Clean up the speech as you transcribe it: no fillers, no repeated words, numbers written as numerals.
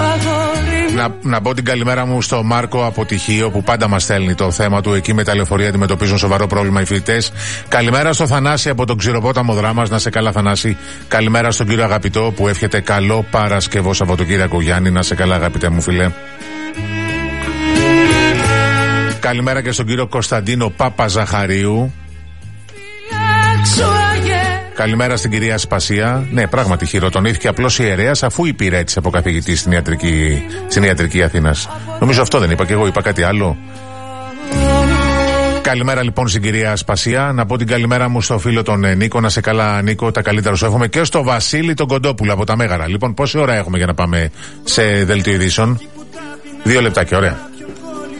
Να πω την καλημέρα μου στο Μάρκο από Τυχείο που πάντα μας στέλνει το θέμα του. Εκεί με τα λεωφορεία αντιμετωπίζουν σοβαρό πρόβλημα οι φοιτητές. Καλημέρα στο Θανάση από τον Ξηροπόταμο Δράμας. Να σε καλά, Θανάση. Καλημέρα στον κύριο Αγαπητό που εύχεται καλό Παρασκευό Σαββατοκύριακο. Γιάννη, να σε καλά, αγαπητέ μου φίλε. Καλημέρα και στον κύριο Κωνσταντίνο Παπαζαχαρίου. Καλημέρα στην κυρία Σπασία. Ναι, πράγματι χειροτονήθηκε απλώς ιερέας αφού υπηρέτησε από καθηγητή στην ιατρική Αθήνας. Νομίζω αυτό δεν είπα και εγώ, είπα κάτι άλλο. Καλημέρα λοιπόν στην κυρία Σπασία. Να πω την καλημέρα μου στο φίλο τον Νίκο. Να σε καλά, Νίκο, τα καλύτερα σου εύχομαι. Και στο Βασίλη τον Κοντόπουλο από τα Μέγαρα. Λοιπόν, πόση ώρα έχουμε για να πάμε σε δελτίο ειδήσεων? 2 λεπτάκια, ωραία.